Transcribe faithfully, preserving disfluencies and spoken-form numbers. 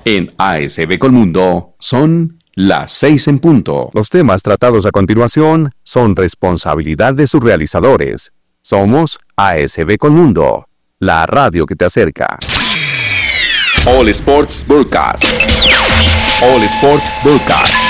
En A S B Colmundo son las seis en punto. Los temas tratados a continuación son responsabilidad de sus realizadores. Somos A S B Colmundo, la radio que te acerca. All Sports Broadcast. All Sports Broadcast.